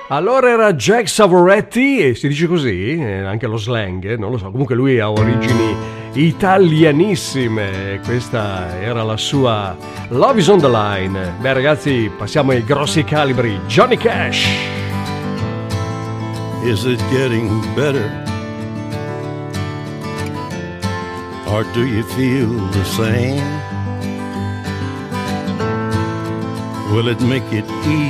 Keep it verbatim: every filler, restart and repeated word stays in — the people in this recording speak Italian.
Allora era Jack Savoretti, e si dice così, eh, anche lo slang, non lo so, comunque lui ha origini italianissime, questa era la sua Love is on the Line. Beh ragazzi, passiamo ai grossi calibri, Johnny Cash. Is it getting better? Or do you feel the same? Will it make it easy?